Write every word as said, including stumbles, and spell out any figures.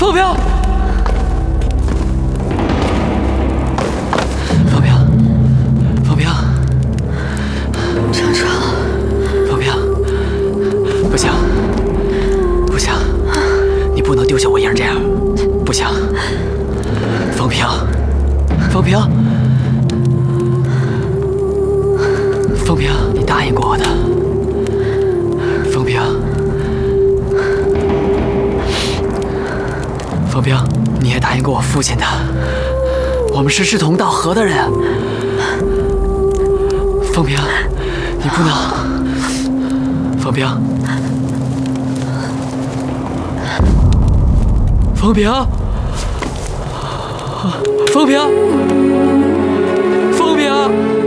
凤萍，凤萍，凤萍， 程程， 凤萍，不行，不行，你不能丢下我一人这样，不行，凤萍，凤萍，凤萍，你答应过我的，凤萍。 凤萍，你也答应过我父亲的，我们是志同道合的人。凤萍，你不能。凤萍，凤萍，凤萍，凤萍。